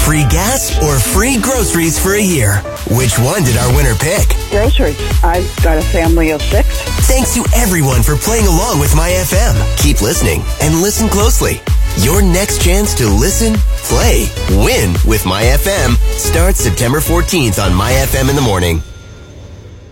Free gas or free groceries for a year? Which one did our winner pick? Groceries. I've got a family of 6. Thanks to everyone for playing along with My FM. Keep listening and listen closely. Your next chance to listen, play, win with My FM starts September 14th on My FM in the morning.